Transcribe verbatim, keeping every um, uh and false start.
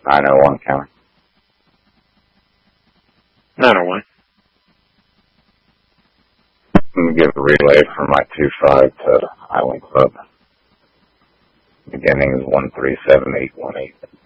nine oh one County. nine oh one. I'm going to give a relay from my two five to Island Club. Beginning is one three seven eight one eight.